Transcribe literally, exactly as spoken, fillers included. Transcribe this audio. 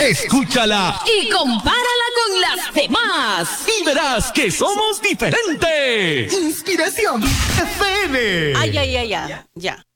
Escúchala y compárala con las demás y verás que somos diferentes. Inspiración F M. Ay, ay, ay, ay, ya.